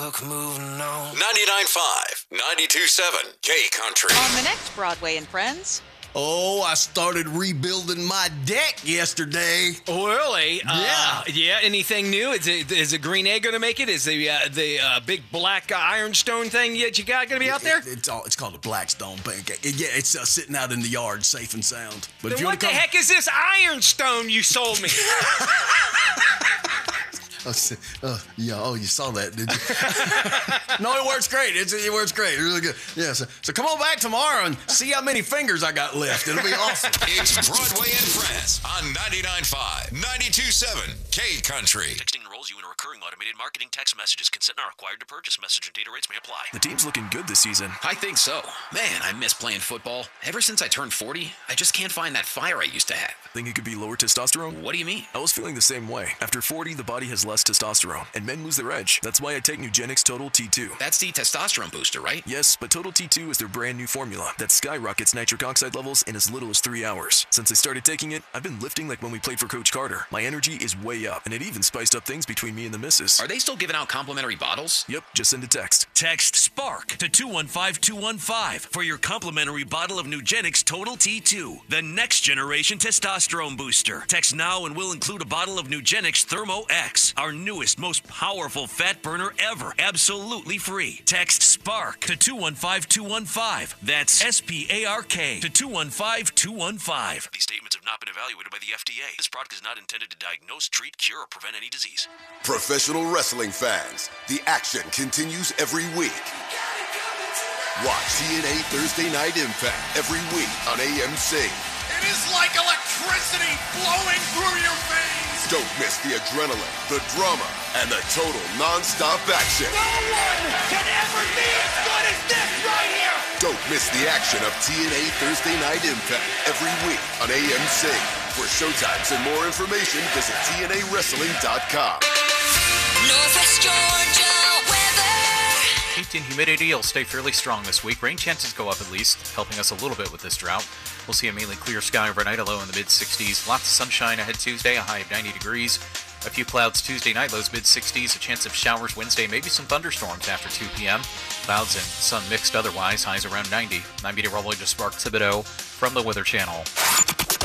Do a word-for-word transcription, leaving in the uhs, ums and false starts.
book moving on. ninety-nine point five, ninety-two point seven, K-Country. On the next Broadway and Friends. Oh, I started rebuilding my deck yesterday. Oh, really? Yeah. Uh, yeah. Anything new? Is it, is a green egg going to make it? Is the uh, the uh, big black uh, ironstone thing that you got going to be out there? It, it's all. It's called a Blackstone pancake. It, yeah, it's uh, sitting out in the yard, safe and sound. But Then if you what want the to come, heck is this ironstone you sold me? Oh, uh, yeah. Oh, you saw that, did you? No, it works great. It's, it works great. Really good. Yeah. So, so come on back tomorrow and see how many fingers I got left. It'll be awesome. It's Broadway and Friends on ninety-nine point five, ninety-two point seven, K-Country. Texting enrolls you in a recurring automated marketing text messages. Consent not required to purchase. Message and data rates may apply. The team's looking good this season. I think so. Man, I miss playing football. Ever since I turned forty, I just can't find that fire I used to have. Think it could be lower testosterone? What do you mean? I was feeling the same way. After forty, the body has less testosterone, and men lose their edge. That's why I take Nugenix Total T two. That's the testosterone booster, right? Yes, but Total T two is their brand new formula that skyrockets nitric oxide levels in as little as three hours. Since I started taking it, I've been lifting like when we played for Coach Carter. My energy is way up, and it even spiced up things between me and the missus. Are they still giving out complimentary bottles? Yep, just send a text. Text SPARK to two one five two one five for your complimentary bottle of Nugenix Total T two, the next generation testosterone booster. Text now and we'll include a bottle of Nugenix Thermo X, our newest, most powerful fat burner ever, absolutely free. Text SPARK to two one five two one five. That's S P A R K to two one five two one five. These statements have not been evaluated by the F D A. This product is not intended to diagnose, treat, cure, or prevent any disease. Professional wrestling fans, the action continues every week. Watch T N A Thursday Night Impact every week on A M C. It is like electricity flowing through your veins. Don't miss the adrenaline, the drama, and the total non-stop action. No one can ever be as good as this right here. Don't miss the action of T N A Thursday Night Impact every week on A M C. For showtimes and more information, visit T N A wrestling dot com. Northwest Georgia weather. Heat and humidity will stay fairly strong this week. Rain chances go up at least, helping us a little bit with this drought. We'll see a mainly clear sky overnight, a low in the mid sixties. Lots of sunshine ahead Tuesday, a high of ninety degrees. A few clouds Tuesday night, lows mid sixties. A chance of showers Wednesday, maybe some thunderstorms after two p.m. Clouds and sun mixed otherwise, highs around ninety. I'm meteorologist Mark Thibodeau from the Weather Channel.